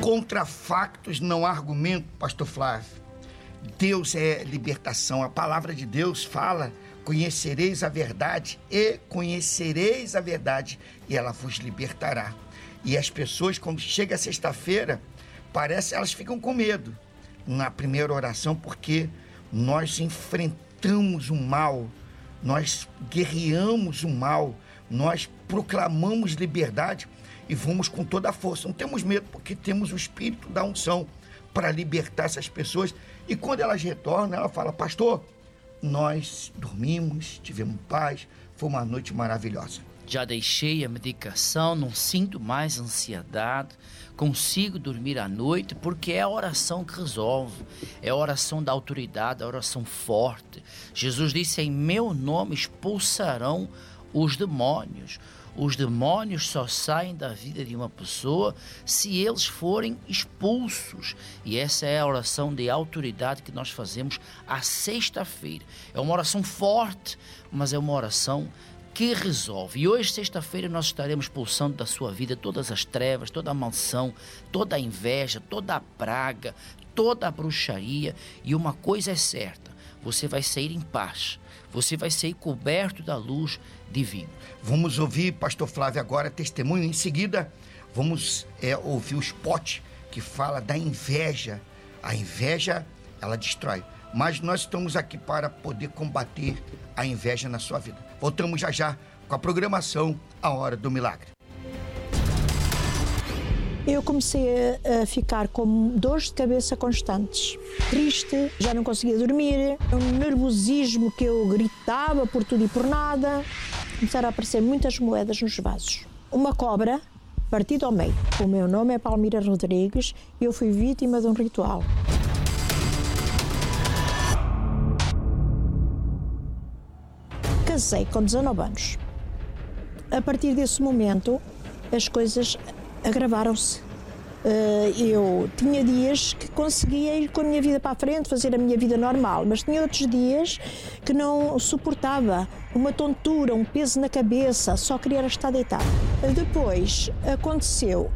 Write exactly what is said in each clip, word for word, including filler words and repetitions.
Contra factos não há argumento, pastor Flávio. Deus é libertação. A palavra de Deus fala: conhecereis a verdade e conhecereis a verdade e ela vos libertará. E as pessoas, quando chega a sexta-feira, parece elas ficam com medo na primeira oração, porque nós enfrentamos o mal, nós guerreamos o mal, nós proclamamos liberdade e vamos com toda a força. Não temos medo, porque temos o Espírito da unção para libertar essas pessoas. E quando elas retornam, ela fala: pastor, nós dormimos, tivemos paz, foi uma noite maravilhosa. Já deixei a medicação, não sinto mais ansiedade, consigo dormir à noite, porque é a oração que resolve, é a oração da autoridade, a oração forte. Jesus disse: em meu nome expulsarão os demônios. Os demônios só saem da vida de uma pessoa se eles forem expulsos. E essa é a oração de autoridade que nós fazemos à sexta-feira. É uma oração forte, mas é uma oração que resolve. E hoje, sexta-feira, nós estaremos expulsando da sua vida todas as trevas, toda a maldição, toda a inveja, toda a praga, toda a bruxaria. E uma coisa é certa: você vai sair em paz, você vai sair coberto da luz divina. Vamos ouvir, pastor Flávio, agora testemunho. Em seguida, vamos é, ouvir o spot que fala da inveja. A inveja, ela destrói. Mas nós estamos aqui para poder combater a inveja na sua vida. Voltamos já já com a programação A Hora do Milagre. Eu comecei a ficar com dores de cabeça constantes, triste, já não conseguia dormir, um nervosismo que eu gritava por tudo e por nada. Começaram a aparecer muitas moedas nos vasos. Uma cobra partida ao meio. O meu nome é Palmira Rodrigues e eu fui vítima de um ritual. Casei com dezanove anos. A partir desse momento, as coisas agravaram-se. Eu tinha dias que conseguia ir com a minha vida para a frente, fazer a minha vida normal, mas tinha outros dias que não suportava, uma tontura, um peso na cabeça, só queria estar deitado. Depois aconteceu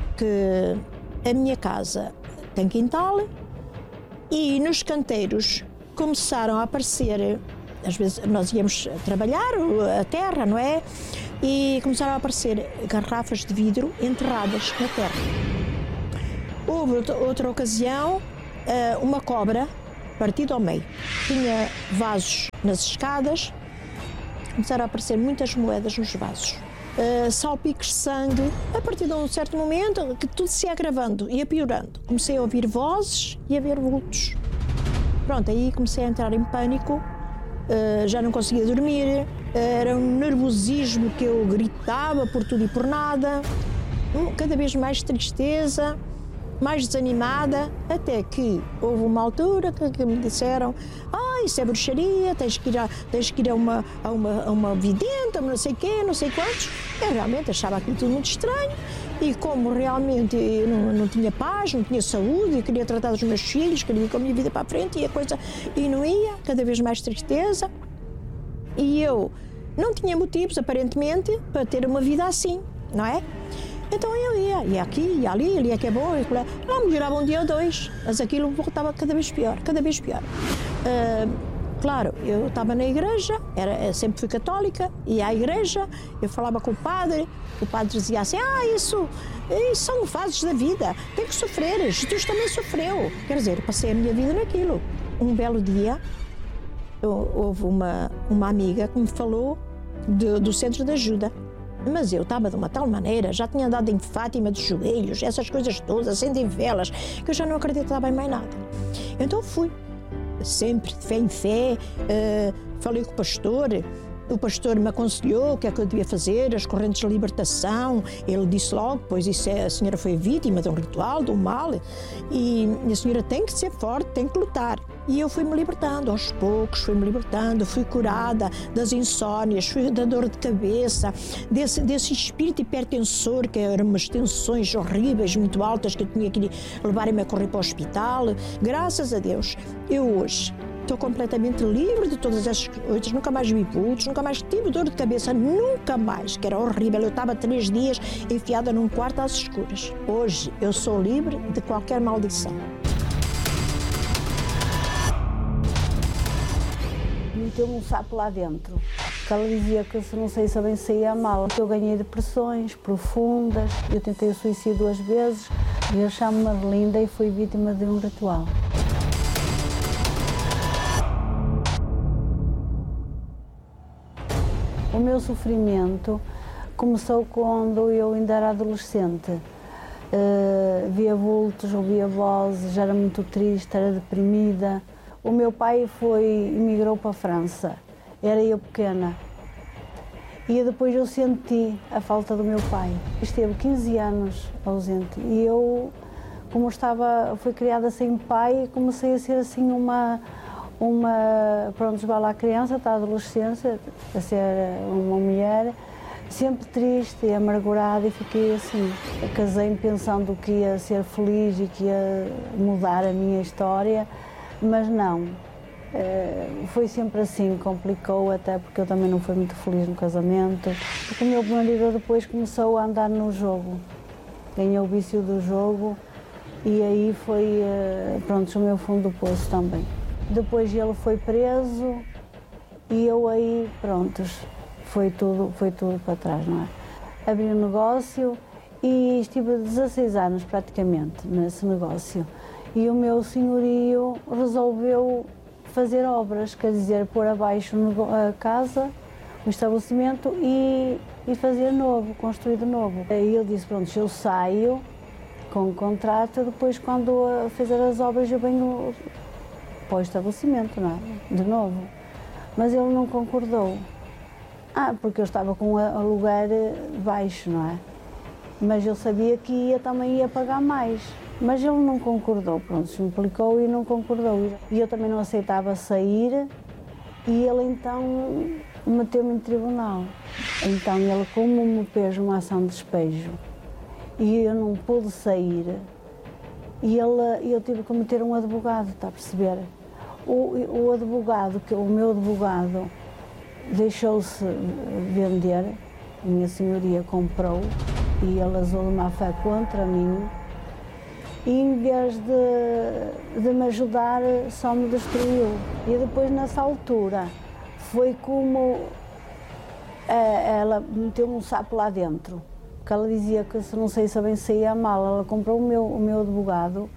que a minha casa tem quintal e nos canteiros começaram a aparecer, às vezes nós íamos trabalhar a terra, não é? E começaram a aparecer garrafas de vidro enterradas na terra. Houve outra ocasião, uma cobra partida ao meio. Tinha vasos nas escadas, começaram a aparecer muitas moedas nos vasos. Salpicos de sangue. A partir de um certo momento, que tudo se ia agravando, ia piorando. Comecei a ouvir vozes e a ver vultos. Pronto, aí comecei a entrar em pânico, já não conseguia dormir, era um nervosismo que eu gritava por tudo e por nada, cada vez mais tristeza, mais desanimada, até que houve uma altura que, que me disseram: ah, isso é bruxaria, tens que ir a, tens que ir a, uma, a, uma, a uma vidente, não sei quê, não sei quantos. Eu realmente achava aquilo tudo muito estranho, e como realmente eu não, não tinha paz, não tinha saúde, eu queria tratar dos meus filhos, queria ir com a minha vida para a frente, e a coisa e não ia, cada vez mais tristeza, e eu não tinha motivos, aparentemente, para ter uma vida assim, não é? Então eu ia, ia aqui, ia ali, ali é que é bom, e lá melhorava um dia ou dois, mas aquilo voltava cada vez pior, cada vez pior. Uh, claro, eu estava na igreja, era, eu sempre fui católica, ia à igreja, eu falava com o padre, o padre dizia assim: ah, isso, isso são fases da vida, tem que sofrer, Jesus também sofreu. Quer dizer, eu passei a minha vida naquilo. Um belo dia, eu, houve uma, uma amiga que me falou de, do centro de ajuda. Mas eu estava de uma tal maneira, já tinha andado em Fátima dos joelhos, essas coisas todas, acendem velas, que eu já não acreditava em mais nada. Então fui, sempre de fé em fé, uh, falei com o pastor, o pastor me aconselhou o que é que eu devia fazer, as correntes de libertação. Ele disse logo: pois isso é, a senhora foi vítima de um ritual, de um mal, e a senhora tem que ser forte, tem que lutar. E eu fui-me libertando, aos poucos, fui-me libertando, fui curada das insónias, fui da dor de cabeça, desse, desse espírito hipertensor, que eram umas tensões horríveis, muito altas, que eu tinha que levar-me a correr para o hospital. Graças a Deus, eu hoje Estou completamente livre de todas essas coisas, nunca mais vi vultos, nunca mais tive dor de cabeça, nunca mais, que era horrível. Eu estava três dias enfiada num quarto às escuras. Hoje eu sou livre de qualquer maldição. Meteu-me um sapo lá dentro, que ela dizia que se não sei se bem saía mal. Eu ganhei depressões profundas, eu tentei o suicídio duas vezes, eu chamo-me Adelinda e fui vítima de um ritual. O meu sofrimento começou quando eu ainda era adolescente. Uh, via vultos, ouvia vozes, era muito triste, era deprimida. O meu pai foi, emigrou para a França, era eu pequena. E depois eu senti a falta do meu pai. Esteve quinze anos ausente e eu, como estava, fui criada sem pai, comecei a ser assim uma, uma pronto, vai lá a criança, está a adolescência, a ser uma mulher, sempre triste e amargurada e fiquei assim. Casei-me pensando que ia ser feliz e que ia mudar a minha história. Mas não, foi sempre assim, complicou até porque eu também não fui muito feliz no casamento. Porque o meu marido depois começou a andar no jogo, ganhou o vício do jogo e aí foi, pronto, o meu fundo do poço também. Depois ele foi preso e eu aí, prontos, foi tudo, foi tudo para trás, não é? Abri um negócio e estive dezasseis anos praticamente nesse negócio. E o meu senhorio resolveu fazer obras, quer dizer, pôr abaixo a casa, o estabelecimento e, e fazer novo, construir de novo. E eu disse, pronto, eu saio com o contrato, depois quando fizer as obras eu venho para o estabelecimento, não é? De novo. Mas ele não concordou. Ah, porque eu estava com o aluguer baixo, não é? Mas eu sabia que ia, também ia pagar mais. Mas ele não concordou, pronto, se implicou e não concordou. E eu também não aceitava sair e ele então meteu-me em tribunal. Então ele, como me fez uma ação de despejo e eu não pude sair, e ele, eu tive que meter um advogado, está a perceber? O, o advogado, que o meu advogado deixou-se vender, a minha senhoria comprou e ele usou de má fé contra mim. E em vez de, de me ajudar, só me destruiu. E depois, nessa altura, foi como é, ela meteu-me um sapo lá dentro, que ela dizia que se não sei se bem saía mal. Ela comprou o meu, o meu advogado,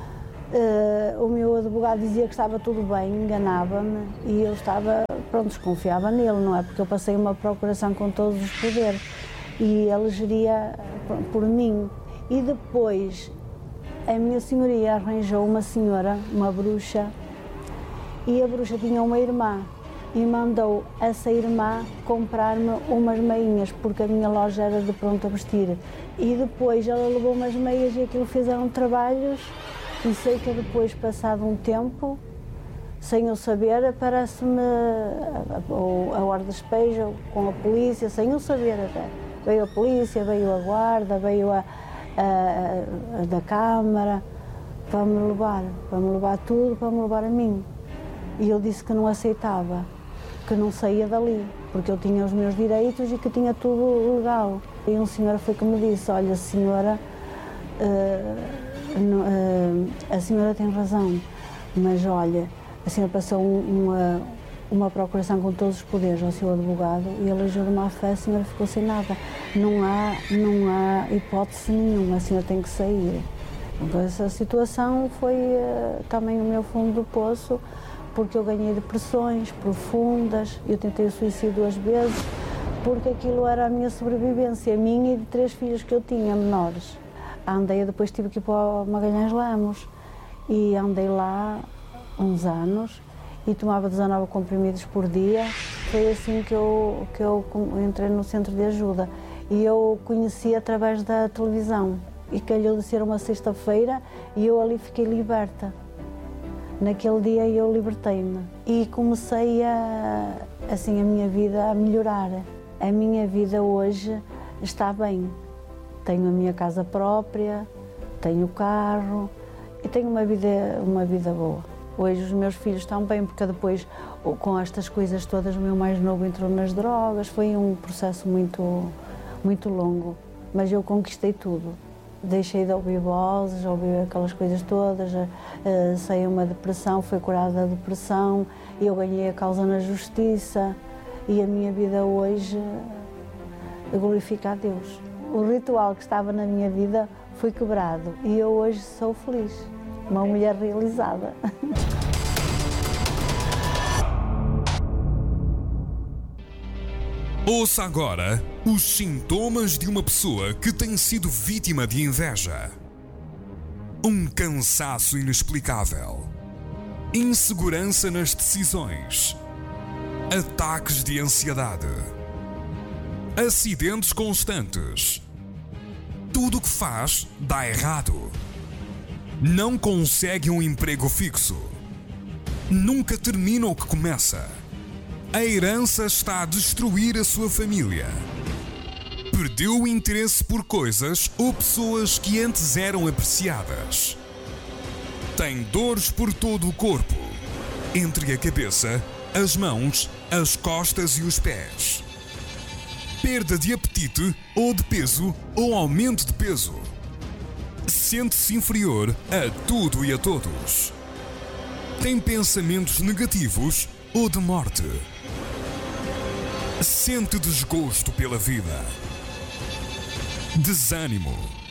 uh, o meu advogado dizia que estava tudo bem, enganava-me, e eu estava, pronto, desconfiava nele, não é? Porque eu passei uma procuração com todos os poderes, e ele geria por mim. E depois, a minha senhoria arranjou uma senhora, uma bruxa, e a bruxa tinha uma irmã e mandou essa irmã comprar-me umas meinhas, porque a minha loja era de pronto a vestir. E depois ela levou umas meias e aquilo fizeram trabalhos, e sei que depois, passado um tempo, sem eu saber, aparece-me a, a, a hora de despejo com a polícia, sem eu saber até. Veio a polícia, veio a guarda, veio a A, a, a da Câmara, para me levar, para me levar tudo, para me levar a mim. E eu disse que não aceitava, que não saía dali, porque eu tinha os meus direitos e que tinha tudo legal. E um senhor foi que me disse, olha, senhora, uh, uh, a senhora tem razão, mas olha, a senhora passou uma, uma procuração com todos os poderes ao seu advogado e ele agiu de má fé, a senhora ficou sem nada. Não há, não há hipótese nenhuma, a senhora tem que sair. Então essa situação foi uh, também o meu fundo do poço, porque eu ganhei depressões profundas, eu tentei o suicídio duas vezes, porque aquilo era a minha sobrevivência, a minha e de três filhos que eu tinha, menores. Andei, depois tive que ir para o Magalhães Lemos e andei lá uns anos e tomava dezanove comprimidos por dia. Foi assim que eu, que eu entrei no centro de ajuda. E eu conheci através da televisão. E calhou de ser uma sexta-feira e eu ali fiquei liberta. Naquele dia eu libertei-me. E comecei a, assim, a minha vida a melhorar. A minha vida hoje está bem. Tenho a minha casa própria, tenho carro e tenho uma vida, uma vida boa. Hoje os meus filhos estão bem, porque depois, com estas coisas todas, o meu mais novo entrou nas drogas. Foi um processo muito, muito longo, mas eu conquistei tudo. Deixei de ouvir vozes, ouvir aquelas coisas todas, uh, saí uma depressão, fui curada da depressão, eu ganhei a causa na justiça e a minha vida hoje uh, glorifica a Deus. O ritual que estava na minha vida foi quebrado e eu hoje sou feliz, uma mulher realizada. Ouça agora os sintomas de uma pessoa que tem sido vítima de inveja. Um cansaço inexplicável, insegurança nas decisões, ataques de ansiedade, acidentes constantes. Tudo o que faz dá errado. Não consegue um emprego fixo. Nunca termina o que começa. A herança está a destruir a sua família. Perdeu o interesse por coisas ou pessoas que antes eram apreciadas. Tem dores por todo o corpo, entre a cabeça, as mãos, as costas e os pés. Perda de apetite ou de peso ou aumento de peso. Sente-se inferior a tudo e a todos. Tem pensamentos negativos ou de morte. Sente desgosto pela vida. Desânimo.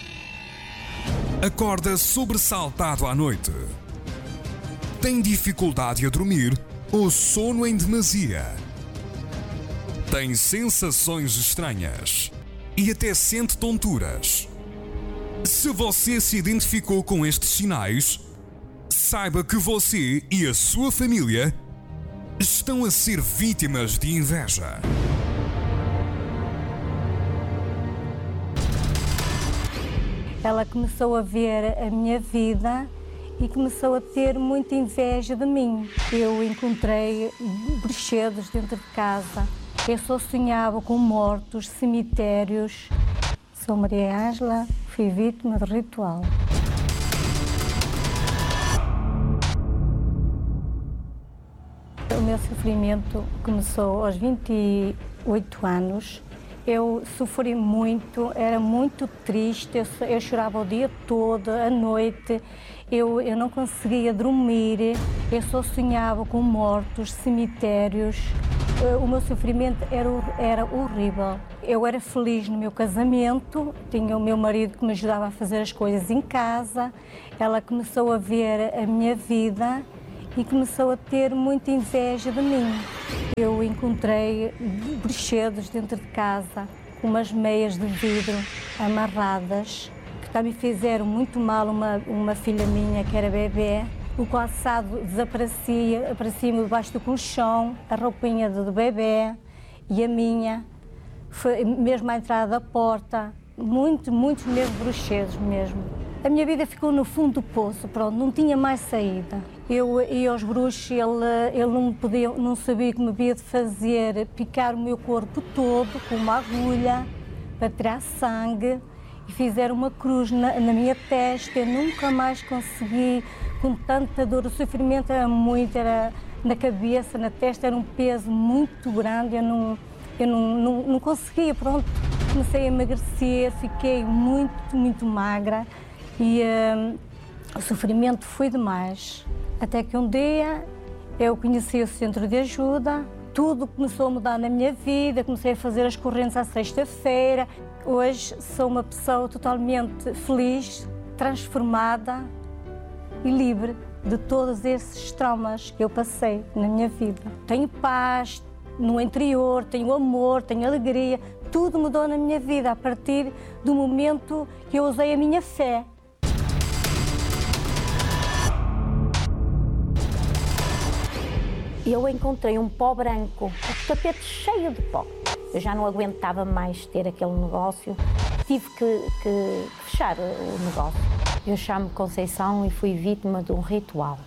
Acorda sobressaltado à noite. Tem dificuldade a dormir ou sono em demasia. Tem sensações estranhas e até sente tonturas. Se você se identificou com estes sinais, saiba que você e a sua família estão a ser vítimas de inveja. Ela começou a ver a minha vida e começou a ter muita inveja de mim. Eu encontrei bruxedos dentro de casa. Eu só sonhava com mortos, cemitérios. Sou Maria Ângela, fui vítima de ritual. O meu sofrimento começou aos vinte e oito anos. Eu sofri muito, era muito triste, eu, eu chorava o dia todo, à noite. Eu, eu não conseguia dormir, eu só sonhava com mortos, cemitérios. O meu sofrimento era, era horrível. Eu era feliz no meu casamento, tinha o meu marido que me ajudava a fazer as coisas em casa. Ela começou a ver a minha vida e começou a ter muita inveja de mim. Eu encontrei bruxedos dentro de casa, com umas meias de vidro amarradas, que também fizeram muito mal uma, uma filha minha, que era bebê. O calçado desaparecia, aparecia-me debaixo do colchão, a roupinha do bebê e a minha, foi mesmo à entrada da porta, muito, muitos mesmo bruxedos mesmo. A minha vida ficou no fundo do poço, pronto, não tinha mais saída. Eu ia aos bruxos, ele, ele não, podia, não sabia como havia de fazer, picar o meu corpo todo com uma agulha para tirar sangue e fizeram uma cruz na, na minha testa. Eu nunca mais consegui, com tanta dor, o sofrimento era muito, era na cabeça, na testa, era um peso muito grande, eu não, eu não, não, não conseguia, pronto. Comecei a emagrecer, fiquei muito, muito magra. E uh, o sofrimento foi demais, até que um dia eu conheci o centro de ajuda, tudo começou a mudar na minha vida, comecei a fazer as correntes à sexta-feira. Hoje sou uma pessoa totalmente feliz, transformada e livre de todos esses traumas que eu passei na minha vida. Tenho paz no interior, tenho amor, tenho alegria, tudo mudou na minha vida a partir do momento que eu usei a minha fé. Eu encontrei um pó branco, um tapete cheio de pó. Eu já não aguentava mais ter aquele negócio. Tive que, que fechar o negócio. Eu chamo-me Conceição e fui vítima de um ritual.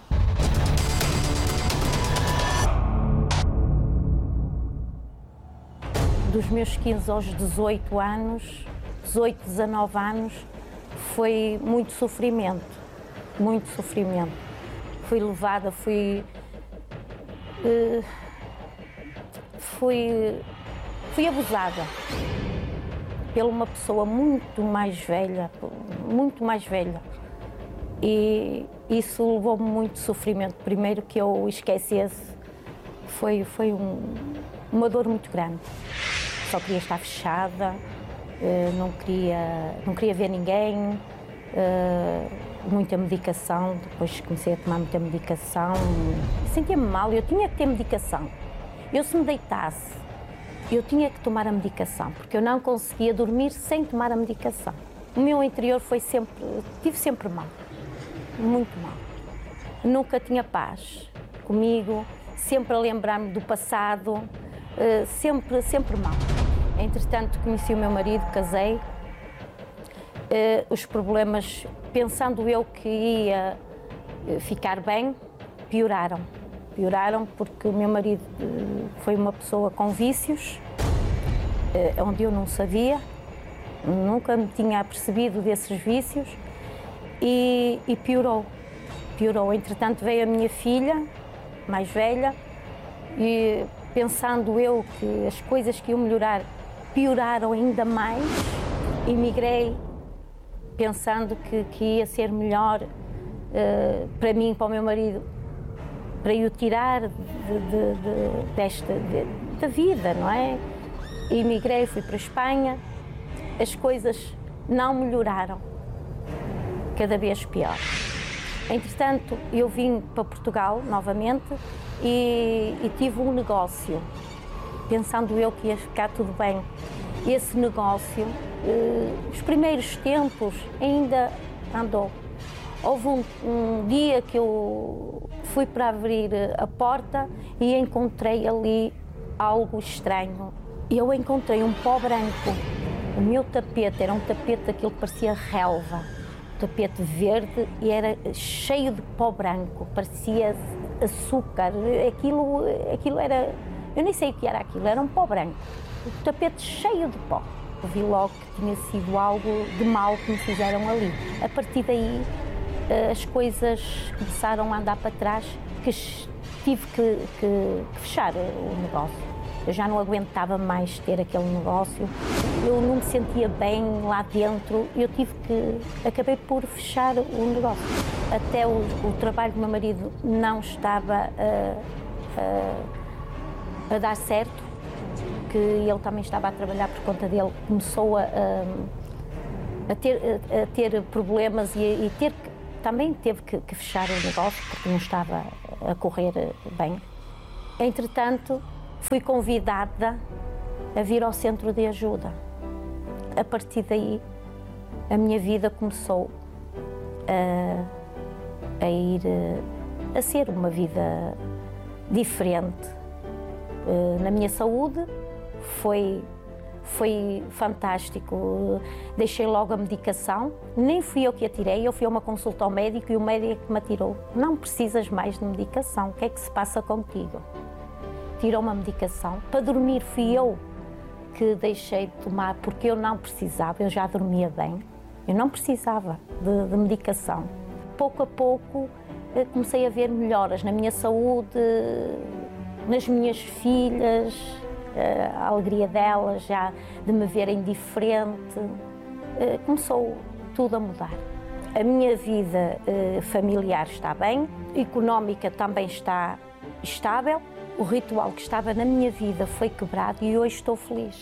Dos meus quinze aos dezoito anos, dezoito, dezanove anos, foi muito sofrimento, muito sofrimento. fui levada, fui, uh, fui, fui abusada por uma pessoa muito mais velha, muito mais velha. E isso levou-me muito sofrimento. Primeiro que eu esquecesse, foi, foi um, uma dor muito grande. Só queria estar fechada, não queria, não queria ver ninguém, muita medicação. Depois comecei a tomar muita medicação. Sentia-me mal, eu tinha que ter medicação. Eu, se me deitasse, eu tinha que tomar a medicação, porque eu não conseguia dormir sem tomar a medicação. O meu interior foi sempre, tive sempre mal, muito mal. Nunca tinha paz comigo, sempre a lembrar-me do passado, sempre, sempre mal. Entretanto, conheci o meu marido, casei. Os problemas, pensando eu que ia ficar bem, pioraram. Pioraram porque o meu marido foi uma pessoa com vícios, onde eu não sabia, nunca me tinha apercebido desses vícios e, e piorou, piorou. Entretanto veio a minha filha, mais velha, e pensando eu que as coisas que iam melhorar pioraram ainda mais, emigrei pensando que, que ia ser melhor uh, para mim e para o meu marido, para eu tirar de, de, de, desta de, da vida, não é? Emigrei, fui para a Espanha, as coisas não melhoraram, cada vez pior. Entretanto, eu vim para Portugal novamente e, e tive um negócio, pensando eu que ia ficar tudo bem. Esse negócio, eh, os primeiros tempos ainda andou. Houve um, um dia que eu fui para abrir a porta e encontrei ali algo estranho. Eu encontrei um pó branco. O meu tapete era um tapete daquilo que parecia relva. Um tapete verde e era cheio de pó branco, parecia açúcar. Aquilo, aquilo era... Eu nem sei o que era aquilo, era um pó branco. O tapete cheio de pó. Eu vi logo que tinha sido algo de mal que me fizeram ali. A partir daí, as coisas começaram a andar para trás, que tive que, que, que fechar o negócio. Eu já não aguentava mais ter aquele negócio, eu não me sentia bem lá dentro, eu tive que, acabei por fechar o negócio. Até o, o trabalho do meu marido não estava a, a, a dar certo, que ele também estava a trabalhar por conta dele, começou a, a, ter, a, a ter problemas e, e ter que também teve que, que fechar o negócio porque não estava a correr bem. Entretanto, fui convidada a vir ao centro de ajuda. A partir daí, a minha vida começou a, a ir a ser uma vida diferente. Na minha saúde foi Foi fantástico. Deixei logo a medicação, nem fui eu que a tirei, eu fui a uma consulta ao médico e o médico que me atirou. Não precisas mais de medicação, o que é que se passa contigo? Tirou-me a medicação. Para dormir fui eu que deixei de tomar, porque eu não precisava, eu já dormia bem. Eu não precisava de, de medicação. Pouco a pouco comecei a ver melhoras na minha saúde, nas minhas filhas, a alegria delas, já de me verem diferente, começou tudo a mudar. A minha vida familiar está bem, económica também está estável, o ritual que estava na minha vida foi quebrado e hoje estou feliz.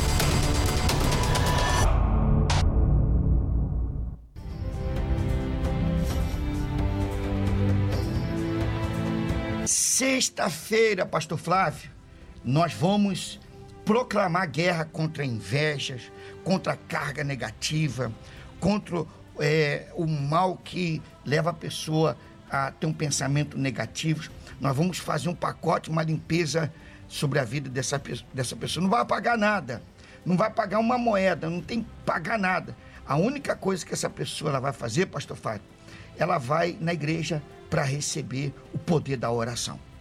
Sexta-feira, Pastor Flávio, nós vamos proclamar guerra contra invejas, contra a carga negativa, contra é, o mal que leva a pessoa a ter um pensamento negativo. Nós vamos fazer um pacote, uma limpeza sobre a vida dessa, dessa pessoa. Não vai pagar nada, não vai pagar uma moeda, não tem que pagar nada. A única coisa que essa pessoa ela vai fazer, Pastor Flávio, ela vai na igreja para receber o poder da oração.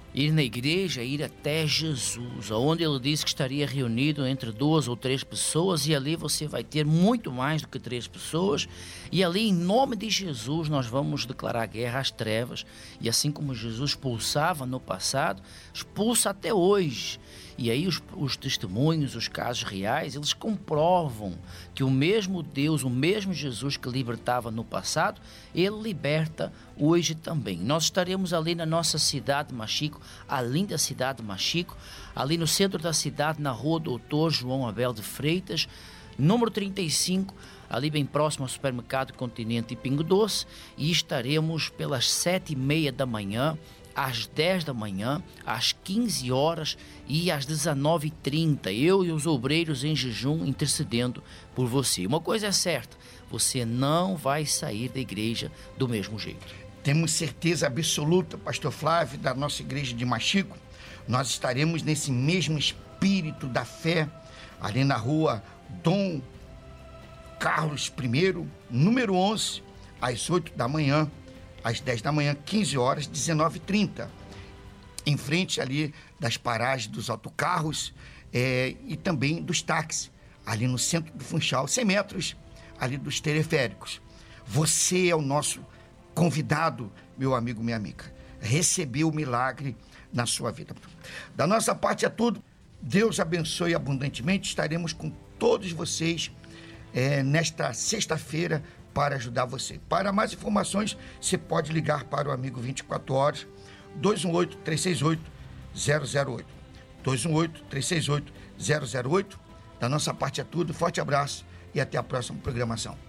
Ir na igreja, ir até Jesus, onde ele disse que estaria reunido entre duas ou três pessoas, e ali você vai ter muito mais do que três pessoas, e ali, em nome de Jesus, nós vamos declarar guerra às trevas, e assim como Jesus expulsava no passado, expulsa até hoje. E aí os, os testemunhos, os casos reais, eles comprovam que o mesmo Deus, o mesmo Jesus que libertava no passado, ele liberta hoje também. Nós estaremos ali na nossa cidade de Machico, a linda cidade de Machico, ali no centro da cidade, na rua Doutor João Abel de Freitas, número trinta e cinco, ali bem próximo ao supermercado Continente e Pingo Doce, e estaremos pelas sete e meia da manhã, às dez da manhã, às quinze horas e às dezenove e trinta, eu e os obreiros em jejum intercedendo por você. Uma coisa é certa, você não vai sair da igreja do mesmo jeito. Temos certeza absoluta, pastor Flávio, da nossa igreja de Machico, nós estaremos nesse mesmo espírito da fé, ali na rua Dom Carlos I, número onze, às oito da manhã, às dez da manhã, quinze horas, dezenove e trinta, em frente ali das paragens dos autocarros é, e também dos táxis, ali no centro do Funchal, cem metros ali dos teleféricos. Você é o nosso convidado, meu amigo, minha amiga, recebeu o milagre na sua vida. Da nossa parte é tudo. Deus abençoe abundantemente. Estaremos com todos vocês é, nesta sexta-feira para ajudar você. Para mais informações, você pode ligar para o Amigo vinte e quatro horas, dois um oito, três seis oito, zero zero oito. dois um oito, três seis oito, zero zero oito. Da nossa parte é tudo. Forte abraço e até a próxima programação.